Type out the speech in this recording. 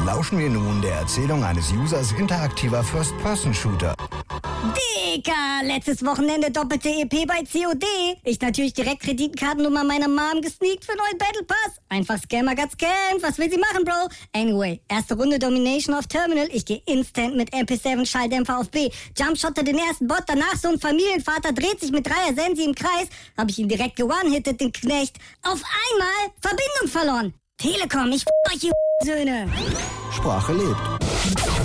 lauschen wir nun der Erzählung eines Users interaktiver First-Person-Shooter. Dicker, letztes Wochenende doppelte EP bei COD. Ich natürlich direkt Kreditkartennummer meiner Mom gesneakt für neuen Battle Pass. Einfach Scammer got scammed. Was will sie machen, Bro? Anyway, erste Runde Domination auf Terminal. Ich gehe instant mit MP7 Schalldämpfer auf B. Jumpshotte den ersten Bot. Danach so ein Familienvater dreht sich mit 3er Sensi im Kreis. Hab ich ihn direkt ge-one-hitted, den Knecht. Auf einmal Verbindung verloren. Telekom, ich f*** euch, ihr Söhne. Sprache lebt.